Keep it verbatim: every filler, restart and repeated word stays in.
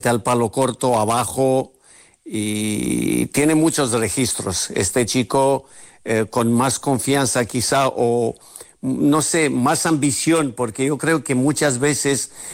al palo corto, abajo, y tiene muchos registros. Este chico eh, con más confianza quizá o, no sé, más ambición, porque yo creo que muchas veces